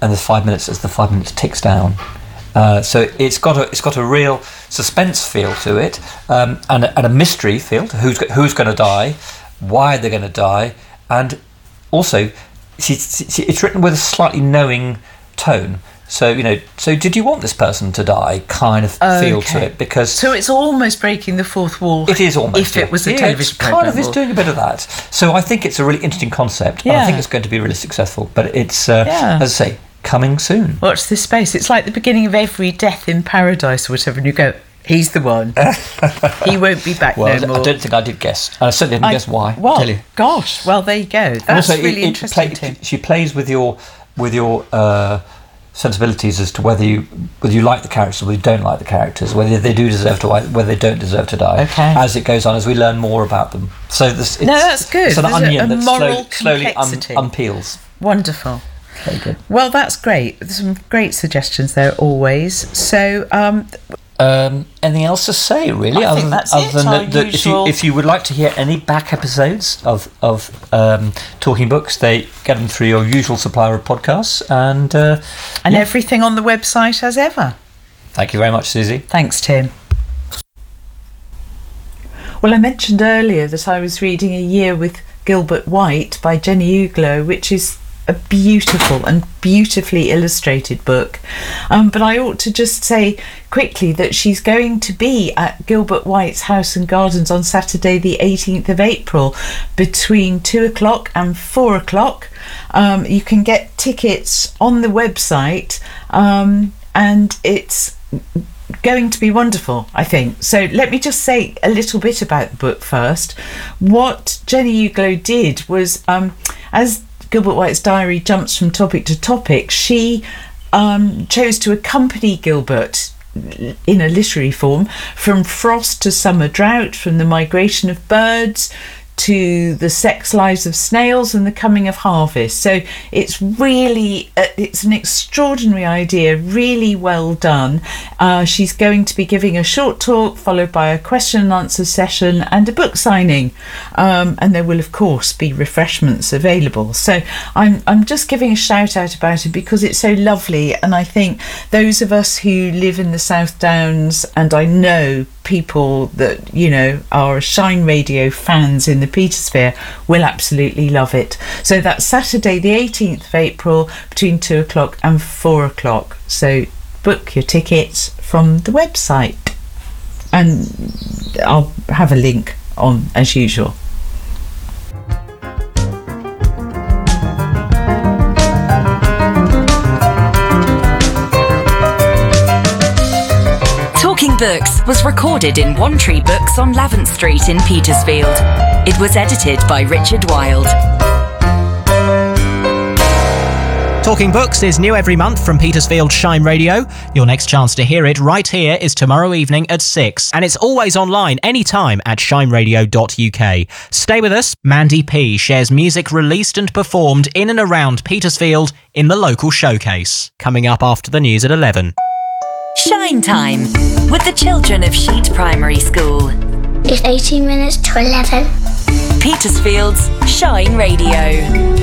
and there's 5 minutes as the 5 minutes ticks down. So it's got a real suspense feel to it, and a mystery feel to who's going to die, why they're going to die, and also it's written with a slightly knowing tone. So did you want this person to die? Kind of feel to it, because so it's almost breaking the fourth wall. It is almost. If it was a television program, kind of is doing a bit of that. So I think it's a really interesting concept, and I think it's going to be really successful. But it's as I say, coming soon. Watch this space. It's like the beginning of every Death in Paradise or whatever, and you go, he's the one. He won't be back no more. I don't think I did guess. I certainly didn't guess why. Well, tell you. Gosh, well, there you go. That's also, really interesting, Tim. She plays with your sensibilities as to whether you like the characters or whether you don't like the characters, whether they do deserve to die, whether they don't deserve to die. Okay. As it goes on, as we learn more about them. So that's good. It's an onion that slowly unpeels. Wonderful. Very good. Well, that's great. There's some great suggestions there always. So, anything else to say, really? I think that's it. If you would like to hear any back episodes of Talking Books, they get them through your usual supplier of podcasts, and everything on the website as ever. Thank you very much, Susie. Thanks, Tim. Well, I mentioned earlier that I was reading A Year with Gilbert White by Jenny Uglow, which is a beautiful and beautifully illustrated book, but I ought to just say quickly that she's going to be at Gilbert White's House and Gardens on Saturday the 18th of April between 2 o'clock and 4 o'clock. You can get tickets on the website, and it's going to be wonderful, I think. So let me just say a little bit about the book first. What Jenny Uglow did was, as Gilbert White's diary jumps from topic to topic, she chose to accompany Gilbert in a literary form from frost to summer drought, from the migration of birds to the sex lives of snails and the coming of harvest. So it's really it's an extraordinary idea, really well done. She's going to be giving a short talk followed by a question and answer session and a book signing, and there will of course be refreshments available. So I'm just giving a shout out about it because it's so lovely, and I think those of us who live in the South Downs, and I know people that are Shine Radio fans in the Petersphere, will absolutely love it. So that's Saturday the 18th of April between 2 o'clock and 4 o'clock. So book your tickets from the website, and I'll have a link on as usual. Talking Books was recorded in One Tree Books on Lavant Street in Petersfield. It was edited by Richard Wilde. Talking Books is new every month from Petersfield Shine Radio. Your next chance to hear it right here is tomorrow evening at 6. And it's always online anytime at shineradio.uk. Stay with us. Mandy P shares music released and performed in and around Petersfield in the local showcase. Coming up after the news at 11. Shine Time with the children of Sheet Primary School. It's 18 minutes to 11. Petersfield's Shine Radio.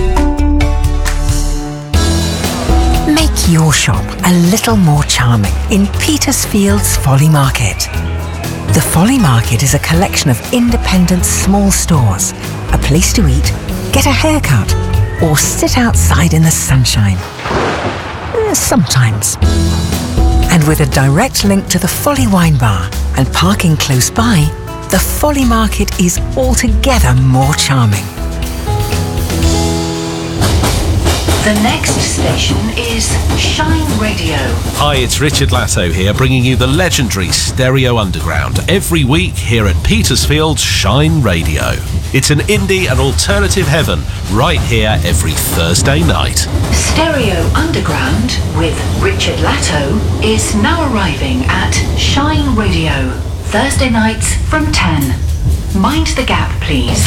Make your shop a little more charming in Petersfield's Folly Market. The Folly Market is a collection of independent small stores, a place to eat, get a haircut, or sit outside in the sunshine. Sometimes. And with a direct link to the Folly Wine Bar and parking close by, the Folly Market is altogether more charming. The next station is Shine Radio. Hi, it's Richard Latto here, bringing you the legendary Stereo Underground every week here at Petersfield's Shine Radio. It's an indie and alternative heaven right here every Thursday night. Stereo Underground with Richard Latto is now arriving at Shine Radio, Thursday nights from 10. Mind the gap, please.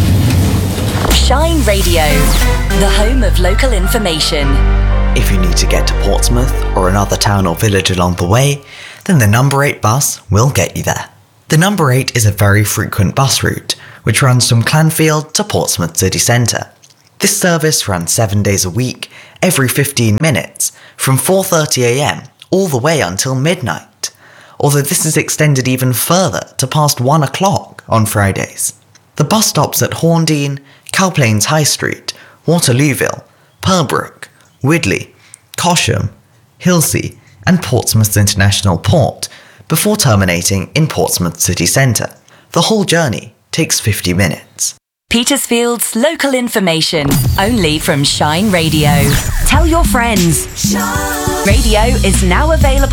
Shine Radio, the home of local information. If you need to get to Portsmouth or another town or village along the way, then the number 8 bus will get you there. The number 8 is a very frequent bus route, which runs from Clanfield to Portsmouth city centre. This service runs 7 days a week every 15 minutes from 4:30am all the way until midnight, although this is extended even further to past 1 o'clock on Fridays. The bus stops at Horndean, Cowplains High Street, Waterlooville, Pembroke, Widley, Cosham, Hilsea and Portsmouth International Port before terminating in Portsmouth City Centre. The whole journey takes 50 minutes. Petersfield's local information, only from Shine Radio. Tell your friends. Shine. Radio is now available